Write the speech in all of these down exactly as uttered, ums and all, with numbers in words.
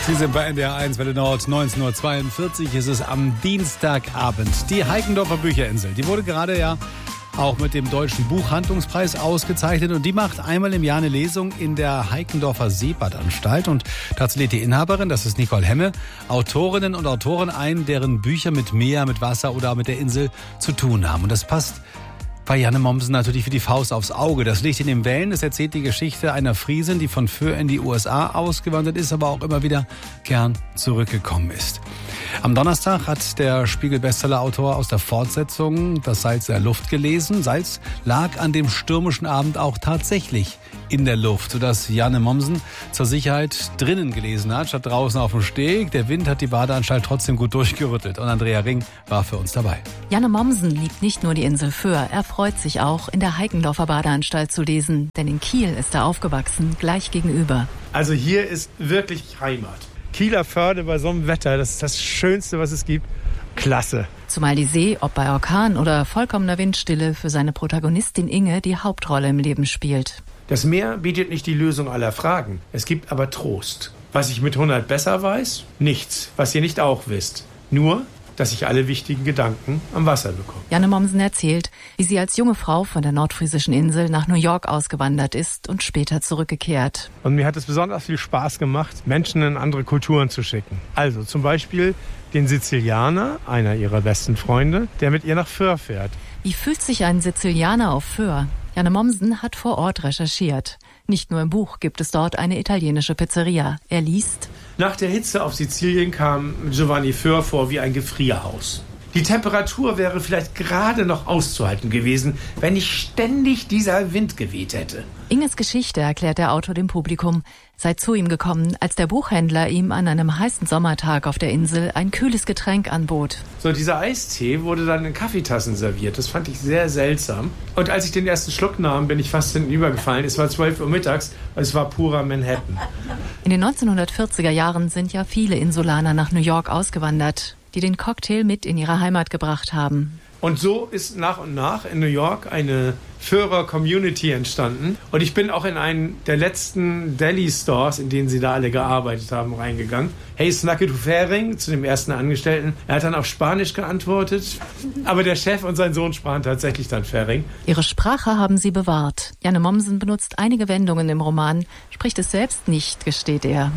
Sie sind bei N D R eins Welle Nord, neunzehn Uhr zweiundvierzig. Es ist am Dienstagabend. Die Heikendorfer Bücherinsel, die wurde gerade ja auch mit dem Deutschen Buchhandlungspreis ausgezeichnet. Und die macht einmal im Jahr eine Lesung in der Heikendorfer Seebadanstalt. Und dazu lädt die Inhaberin, das ist Nicole Hemme, Autorinnen und Autoren ein, deren Bücher mit Meer, mit Wasser oder mit der Insel zu tun haben. Und das passt bei Janne Mommsen natürlich wie die Faust aufs Auge. Das Licht in den Wellen, es erzählt die Geschichte einer Friesin, die von Föhr in die U S A ausgewandert ist, aber auch immer wieder gern zurückgekommen ist. Am Donnerstag hat der Spiegel-Bestseller-Autor aus der Fortsetzung Das Salz der Luft gelesen. Salz lag an dem stürmischen Abend auch tatsächlich in der Luft, sodass Janne Mommsen zur Sicherheit drinnen gelesen hat, statt draußen auf dem Steg. Der Wind hat die Badeanstalt trotzdem gut durchgerüttelt. Und Andrea Ring war für uns dabei. Janne Mommsen liebt nicht nur die Insel Föhr. Er freut sich auch, in der Heikendorfer Badeanstalt zu lesen. Denn in Kiel ist er aufgewachsen, gleich gegenüber. Also hier ist wirklich Heimat. Kieler Förde bei so einem Wetter, das ist das Schönste, was es gibt. Klasse. Zumal die See, ob bei Orkan oder vollkommener Windstille, für seine Protagonistin Inge die Hauptrolle im Leben spielt. Das Meer bietet nicht die Lösung aller Fragen. Es gibt aber Trost. Was ich mit hundert besser weiß? Nichts, was ihr nicht auch wisst. Nur, dass ich alle wichtigen Gedanken am Wasser bekomme. Janne Mommsen erzählt, wie sie als junge Frau von der nordfriesischen Insel nach New York ausgewandert ist und später zurückgekehrt. Und mir hat es besonders viel Spaß gemacht, Menschen in andere Kulturen zu schicken. Also zum Beispiel den Sizilianer, einer ihrer besten Freunde, der mit ihr nach Föhr fährt. Wie fühlt sich ein Sizilianer auf Föhr? Janne Mommsen hat vor Ort recherchiert. Nicht nur im Buch gibt es dort eine italienische Pizzeria. Er liest: Nach der Hitze auf Sizilien kam Giovanni Föhr vor wie ein Gefrierhaus. Die Temperatur wäre vielleicht gerade noch auszuhalten gewesen, wenn nicht ständig dieser Wind geweht hätte. Inges Geschichte erklärt der Autor dem Publikum, sei zu ihm gekommen, als der Buchhändler ihm an einem heißen Sommertag auf der Insel ein kühles Getränk anbot. So, dieser Eistee wurde dann in Kaffeetassen serviert. Das fand ich sehr seltsam. Und als ich den ersten Schluck nahm, bin ich fast hinübergefallen. Es war zwölf Uhr mittags, es war purer Manhattan. In den neunzehnhundertvierziger Jahren sind ja viele Insulaner nach New York ausgewandert, die den Cocktail mit in ihre Heimat gebracht haben. Und so ist nach und nach in New York eine Föhrer-Community entstanden. Und ich bin auch in einen der letzten Deli-Stores, in denen sie da alle gearbeitet haben, reingegangen. Hey, snacke du Fähring, zu dem ersten Angestellten. Er hat dann auf Spanisch geantwortet. Aber der Chef und sein Sohn sprachen tatsächlich dann Fähring. Ihre Sprache haben sie bewahrt. Janne Mommsen benutzt einige Wendungen im Roman, spricht es selbst nicht, gesteht er.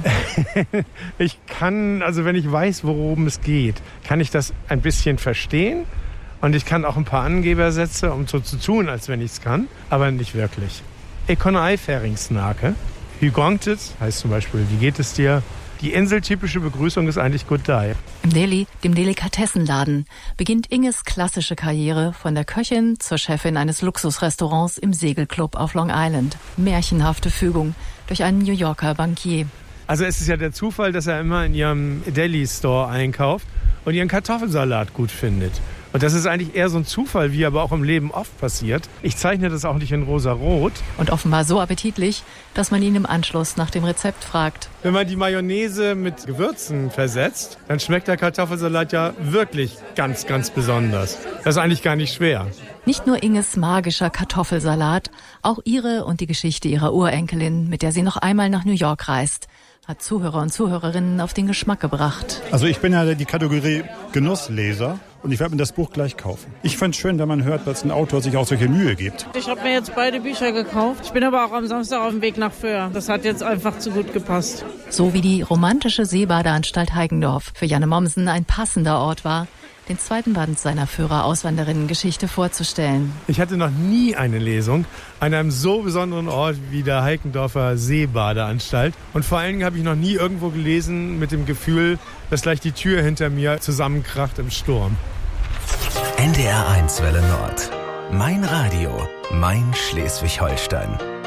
Ich kann, also wenn ich weiß, worum es geht, kann ich das ein bisschen verstehen. Und ich kann auch ein paar Angebersätze, um so zu tun, als wenn ich es kann, aber nicht wirklich. Ekonai Färingsnake. Hygongtet heißt zum Beispiel, wie geht es dir? Die inseltypische Begrüßung ist eigentlich Good Day. Im Deli, dem Delikatessenladen, beginnt Inges klassische Karriere von der Köchin zur Chefin eines Luxusrestaurants im Segelclub auf Long Island. Märchenhafte Fügung durch einen New Yorker Bankier. Also es ist ja der Zufall, dass er immer in ihrem Deli-Store einkauft und ihren Kartoffelsalat gut findet. Und das ist eigentlich eher so ein Zufall, wie aber auch im Leben oft passiert. Ich zeichne das auch nicht in rosa-rot. Und offenbar so appetitlich, dass man ihn im Anschluss nach dem Rezept fragt. Wenn man die Mayonnaise mit Gewürzen versetzt, dann schmeckt der Kartoffelsalat ja wirklich ganz, ganz besonders. Das ist eigentlich gar nicht schwer. Nicht nur Inges magischer Kartoffelsalat, auch ihre und die Geschichte ihrer Urenkelin, mit der sie noch einmal nach New York reist, hat Zuhörer und Zuhörerinnen auf den Geschmack gebracht. Also ich bin ja die Kategorie Genussleser und ich werde mir das Buch gleich kaufen. Ich fände es schön, wenn man hört, dass ein Autor sich auch solche Mühe gibt. Ich habe mir jetzt beide Bücher gekauft. Ich bin aber auch am Samstag auf dem Weg nach Föhr. Das hat jetzt einfach zu gut gepasst. So wie die romantische Seebadeanstalt Heikendorf für Janne Mommsen ein passender Ort war, den zweiten Band seiner Föhrer-Auswanderinnen-Geschichte vorzustellen. Ich hatte noch nie eine Lesung an einem so besonderen Ort wie der Heikendorfer Seebadeanstalt. Und vor allen Dingen habe ich noch nie irgendwo gelesen mit dem Gefühl, dass gleich die Tür hinter mir zusammenkracht im Sturm. N D R eins Welle Nord. Mein Radio, mein Schleswig-Holstein.